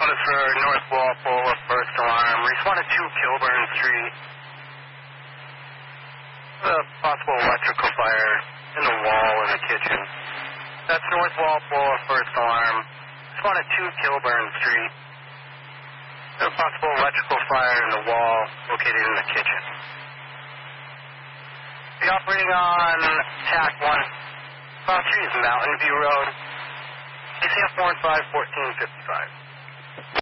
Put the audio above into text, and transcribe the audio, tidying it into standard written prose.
One is for North Walpole, first alarm. Responded to Kilburn Street. A possible electrical fire in the wall in the kitchen. That's North Walpole, first alarm. Responded to Kilburn Street. A possible electrical fire in the wall located in the kitchen. Be operating on TAC 1. Cross Street is Mountain View Road. ACF 415 1455.